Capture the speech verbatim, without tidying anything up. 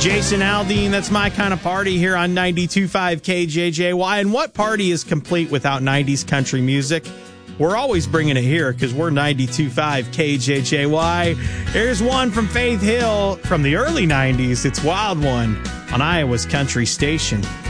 Jason Aldean, that's My Kind of Party here on ninety-two point five K J J Y. And what party is complete without nineties country music? We're always bringing it here because we're ninety-two point five K J J Y. Here's one from Faith Hill from the early nineties. It's Wild One on Iowa's Country Station.